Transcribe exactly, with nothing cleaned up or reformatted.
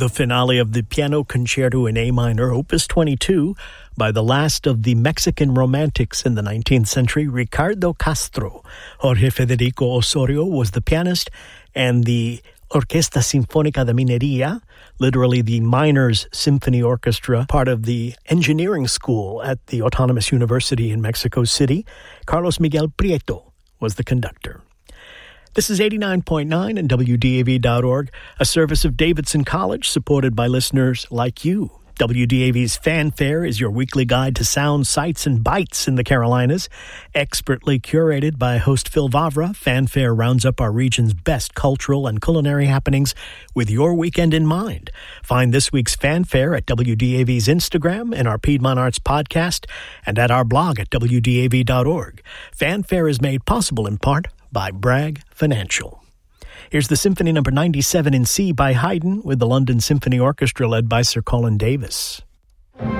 The finale of the Piano Concerto in A minor, Opus twenty-two, by the last of the Mexican romantics in the nineteenth century, Ricardo Castro. Jorge Federico Osorio was the pianist, and the Orquesta Sinfónica de Minería, literally the Miners Symphony Orchestra, part of the engineering school at the Autonomous University in Mexico City, Carlos Miguel Prieto was the conductor. This is eighty-nine point nine and W D A V dot org, a service of Davidson College supported by listeners like you. W D A V's Fanfare is your weekly guide to sound, sights, and bites in the Carolinas. Expertly curated by host Phil Vavra, Fanfare rounds up our region's best cultural and culinary happenings with your weekend in mind. Find this week's Fanfare at W D A V's Instagram and our Piedmont Arts podcast, and at our blog at W D A V dot org. Fanfare is made possible in part by Bragg Financial. Here's the Symphony Number ninety-seven in C by Haydn with the London Symphony Orchestra led by Sir Colin Davis.